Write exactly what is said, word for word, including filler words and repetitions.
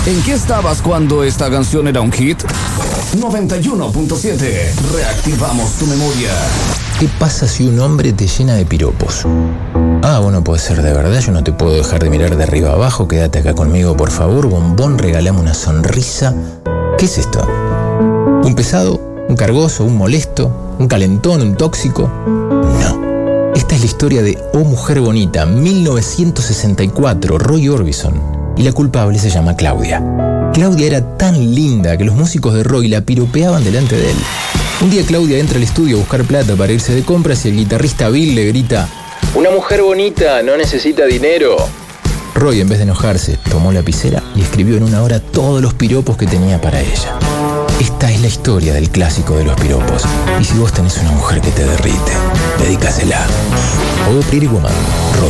¿En qué estabas cuando esta canción era un hit? noventa y uno punto siete. Reactivamos tu memoria. ¿Qué pasa si un hombre te llena de piropos? Ah, bueno, puede ser de verdad, yo no te puedo dejar de mirar de arriba abajo, quédate acá conmigo, por favor, bombón, regalame una sonrisa. ¿Qué es esto? ¿Un pesado? ¿Un cargoso? ¿Un molesto? ¿Un calentón? ¿Un tóxico? No. Esta es la historia de Oh Mujer Bonita, mil novecientos sesenta y cuatro, Roy Orbison. Y la culpable se llama Claudia. Claudia era tan linda que los músicos de Roy la piropeaban delante de él. Un día Claudia entra al estudio a buscar plata para irse de compras y el guitarrista Bill le grita: «Una mujer bonita no necesita dinero». Roy, en vez de enojarse, tomó lapicera y escribió en una hora todos los piropos que tenía para ella. Esta es la historia del clásico de los piropos. Y si vos tenés una mujer que te derrite, dedícasela. Oh Pretty Woman, Roy